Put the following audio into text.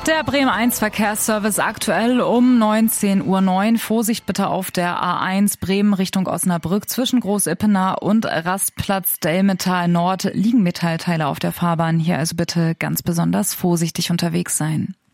Der Bremen 1 Verkehrsservice aktuell um 19:09 Uhr. Vorsicht bitte auf der A1 Bremen Richtung Osnabrück. Zwischen Groß-Ippener und Rastplatz Delmental Nord liegen Metallteile auf der Fahrbahn. Hier also bitte ganz besonders vorsichtig unterwegs sein.